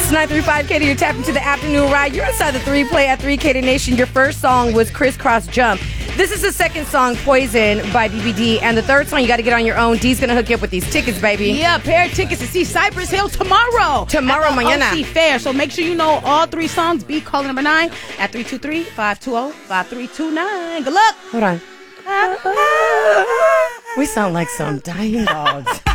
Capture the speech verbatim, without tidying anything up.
nine three five K to you're tapped into the afternoon ride. You're inside the three play at three K to Nation. Your first song was Crisscross Jump. This is the second song, Poison by B B D. And the third song, you got to get on your own. D's going to hook you up with these tickets, baby. Yeah, pair of tickets to see Cypress Hill tomorrow. Tomorrow, at the mañana. O C Fair. So make sure you know all three songs. Be caller number nine at three two three, five two zero, five three two nine. Good luck. Hold on. We sound like some dying dogs.